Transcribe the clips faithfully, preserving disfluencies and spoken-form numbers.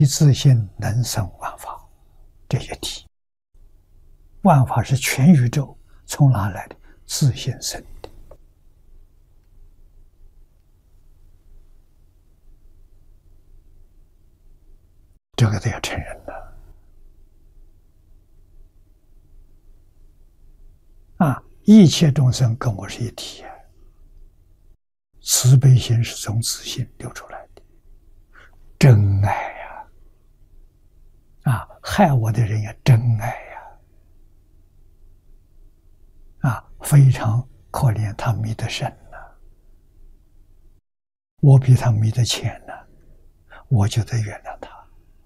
一自性能生万法，这一题。万法是全宇宙从哪来的？自性生的。这个都要承认的啊！一切众生跟我是一体啊，慈悲心是从自性流出来的，真爱呀！啊，害我的人也真爱呀！啊，非常可怜，他迷得深了，我比他迷得浅了，我就得原谅他。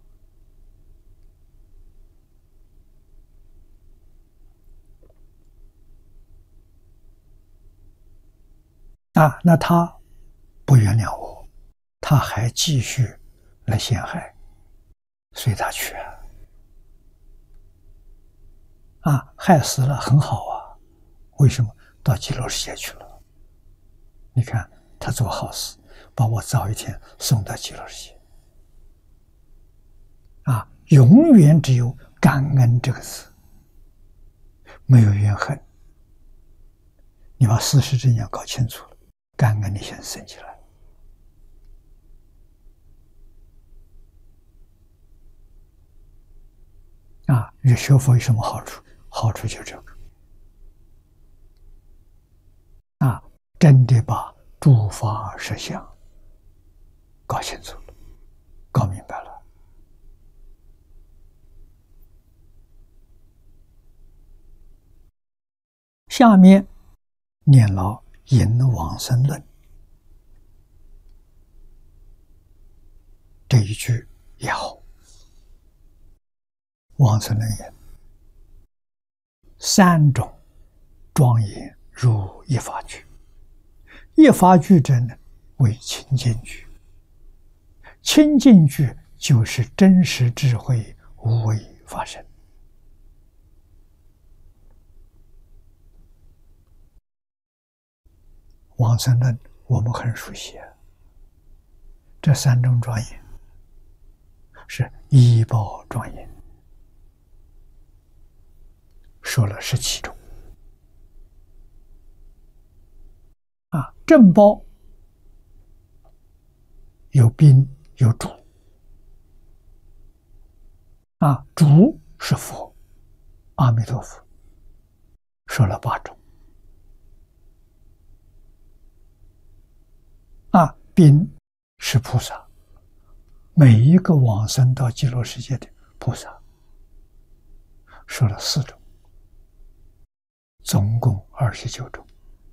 啊，那他不原谅我，他还继续来陷害，随他去啊！啊，害死了很好啊，为什么到极乐世界去了？你看他做好事，把我早一天送到极乐世界。啊，永远只有感恩这个字，没有怨恨。你把事实真相搞清楚了，感恩你先生起来。啊，你学佛有什么好处？好处就这个。啊，真的把诸法实相搞清楚了，搞明白了。下面念了引往生论这一句也好。往生论言：三种庄严如一法句。一法句者呢，为清净句。清净句就是真实智慧无为发生。往生论我们很熟悉啊，这三种庄严是依报庄严，说了十七种。啊，正报有宾有主。啊，主是佛，阿弥陀佛，说了八种。啊，宾是菩萨，每一个往生到极乐世界的菩萨，说了四种，总共二十九种。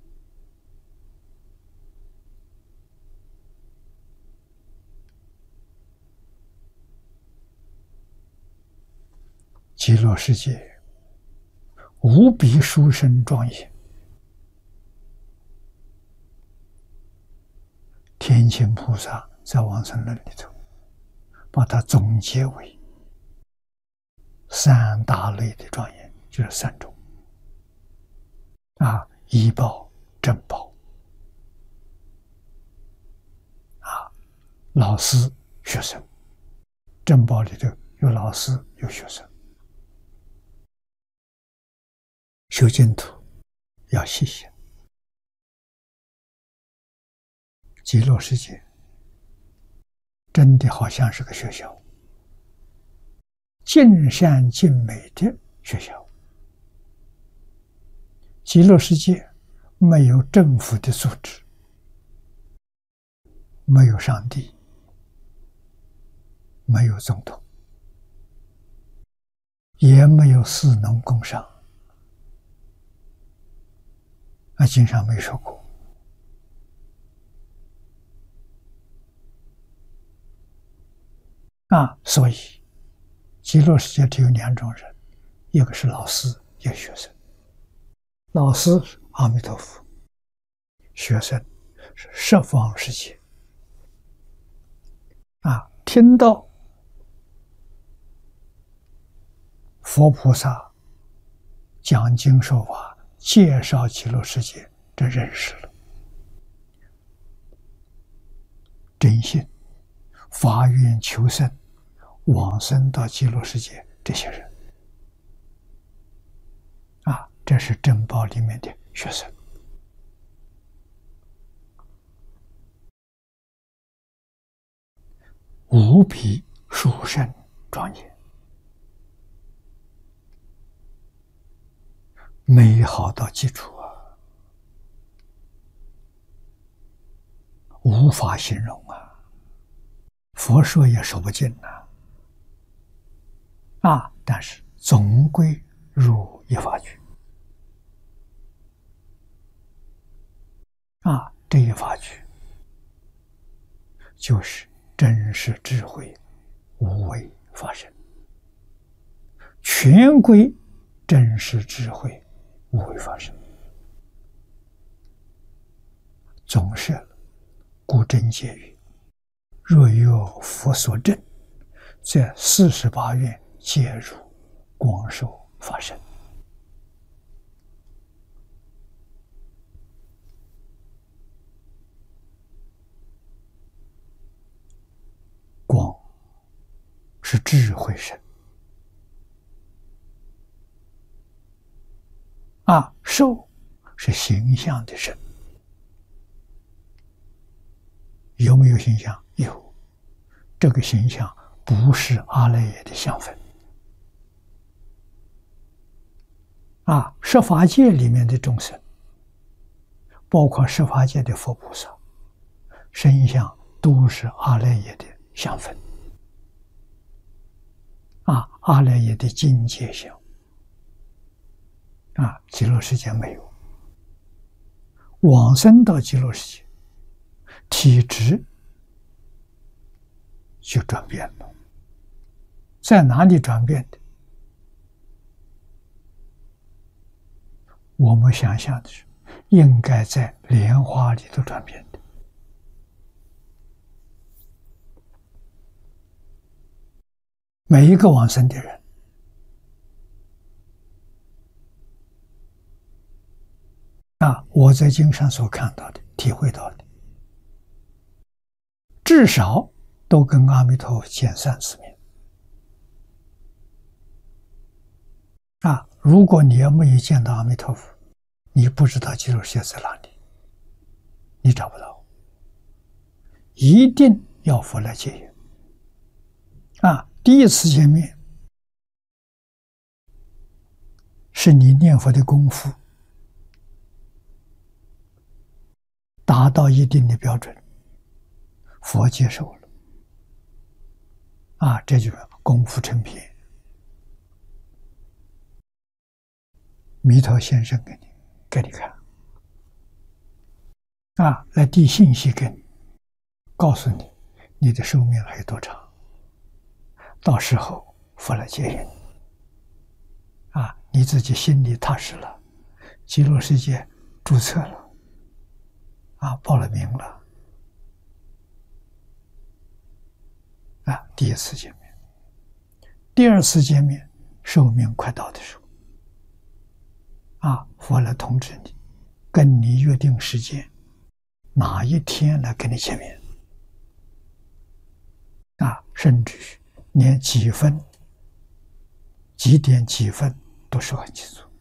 极乐世界无比殊胜庄严，天亲菩萨在往生论里头把它总结为三大类的庄严，就是三种。啊，依报、正报，啊，老师、学生。正报里头有老师有学生。修净土要细心。极乐世界真的好像是个学校，尽善尽美的学校。极乐世界没有政府的组织，没有上帝，没有总统，也没有士农工商。啊，经上没说过。啊，所以极乐世界只有两种人，一个是老师，一个学生。老师是阿弥陀佛，学生是十方世界。啊，听到佛菩萨讲经说法，介绍极乐世界，这认识了，真心发愿求生， 往生到极乐世界这些人。啊，这是珍宝里面的学生。无比殊胜庄严，美好到极处啊，无法形容啊，佛说也说不尽呐。啊，但是总归入一法局。啊，这一法局就是真实智慧无为法身，全归真实智慧无为法身。总是故真解语：若有佛所证，则四十八愿皆入光寿法身。光是智慧身啊，寿是形象的身。有没有形象？有。这个形象不是阿赖耶的相分啊，十法界里面的众生，包括十法界的佛菩萨，身相都是阿赖耶的相分啊，阿赖耶的境界相啊，极乐世界没有。往生到极乐世界，体质就转变了。在哪里转变的？我们想象的是，应该在莲花里头转变的。每一个往生的人，啊，我在经上所看到的、体会到的，至少都跟阿弥陀佛见三次面。啊，如果你要没有见到阿弥陀佛，你不知道极乐世界在哪里，你找不到。一定要佛来接引。啊，第一次见面是你念佛的功夫达到一定的标准，佛接受了。啊，这就是功夫成片。弥陀先生给你给你看，啊，来递信息给你，告诉你你的寿命还有多长，到时候佛来接引，啊，你自己心里踏实了，极乐世界注册了，啊，报了名了，啊，第一次见面，第二次见面，寿命快到的时候。啊，佛来通知你，跟你约定时间，哪一天来跟你见面？啊，甚至于连几分、几点几分都说很清楚。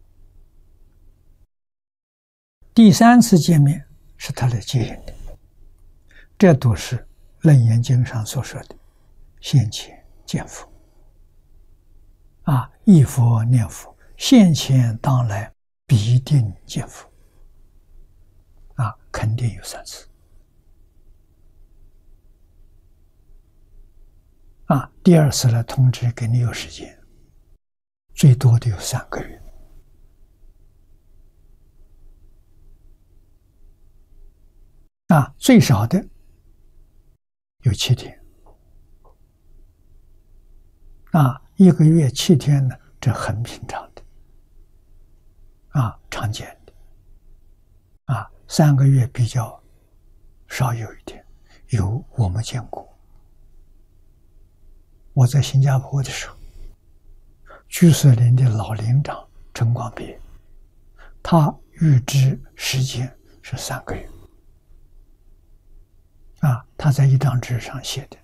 第三次见面是他来接引的，这都是《楞严经》上所说的现前见佛。啊，忆佛念佛。现前当来必定见佛，啊，肯定有三次。啊，第二次来通知给你有时间，最多的有三个月。啊，最少的有七天。啊，一个月七天呢，这很平常的。啊，常见的。啊，三个月比较少有一点，有我们见过。我在新加坡的时候，居士林的老林长陈光别，他预知时间是三个月。啊，他在一张纸上写的，